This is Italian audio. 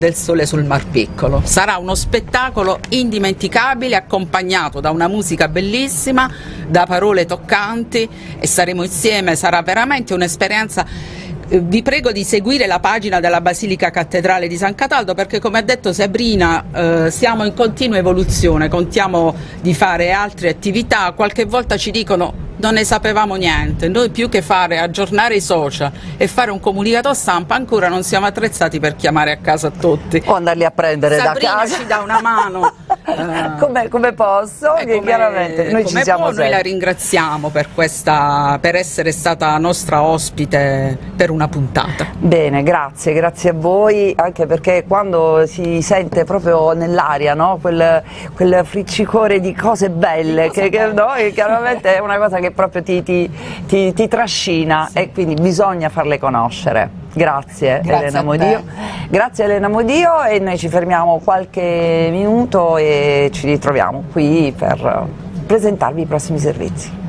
del sole sul Mar Piccolo. Sarà uno spettacolo indimenticabile, accompagnato da una musica bellissima, da parole toccanti, e saremo insieme. Sarà veramente un'esperienza. Vi prego di seguire la pagina della Basilica Cattedrale di San Cataldo, perché, come ha detto Sabrina, siamo in continua evoluzione, contiamo di fare altre attività. Qualche volta ci dicono non ne sapevamo niente, noi più che fare aggiornare i social e fare un comunicato stampa ancora non siamo attrezzati per chiamare a casa tutti o andarli a prendere Sabrina da casa. ci dà una mano come posso, che chiaramente noi ci siamo noi la ringraziamo per essere stata nostra ospite per una puntata. Bene, grazie a voi, anche perché quando si sente proprio nell'aria, no? quel friccicore di cose belle, che chiaramente è una cosa che proprio ti trascina, sì. E quindi bisogna farle conoscere. Grazie Elena Modio. Grazie Elena Modio, e noi ci fermiamo qualche minuto e ci ritroviamo qui per presentarvi i prossimi servizi.